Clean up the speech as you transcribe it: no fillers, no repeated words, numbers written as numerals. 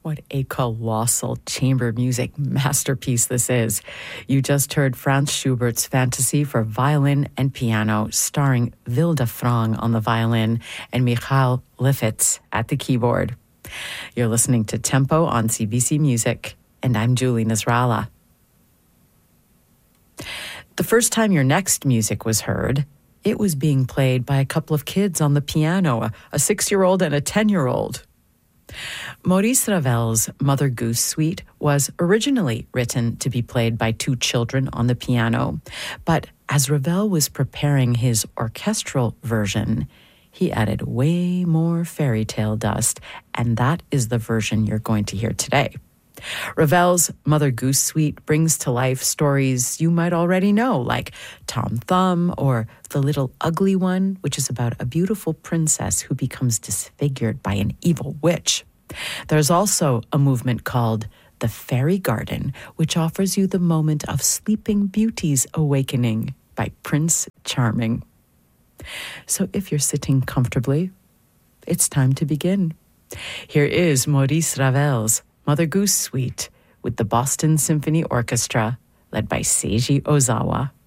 What a colossal chamber music masterpiece this is. You just heard Franz Schubert's Fantasy for violin and piano, starring Vilde Frang on the violin and Michal Lifitz at the keyboard. You're listening to Tempo on CBC Music, and I'm Julie Nasrallah. The first time your next music was heard, it was being played by a couple of kids on the piano, a 6-year-old and a 10-year-old. Maurice Ravel's Mother Goose Suite was originally written to be played by 2 children on the piano, but as Ravel was preparing his orchestral version, he added way more fairy tale dust, and that is the version you're going to hear today. Ravel's Mother Goose Suite brings to life stories you might already know, like Tom Thumb or The Little Ugly One, which is about a beautiful princess who becomes disfigured by an evil witch. There's also a movement called The Fairy Garden, which offers you the moment of Sleeping Beauty's awakening by Prince Charming. So if you're sitting comfortably, it's time to begin. Here is Maurice Ravel's Mother Goose Suite with the Boston Symphony Orchestra, led by Seiji Ozawa.